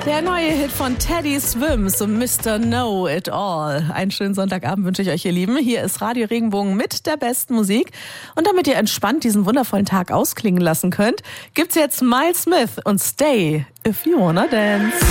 Der neue Hit von Teddy Swims, Mr. Know It All. Einen schönen Sonntagabend wünsche ich euch, ihr Lieben. Hier ist Radio Regenbogen mit der besten Musik. Und damit ihr entspannt diesen wundervollen Tag ausklingen lassen könnt, gibt's jetzt Miles Smith und Stay If You Wanna Dance.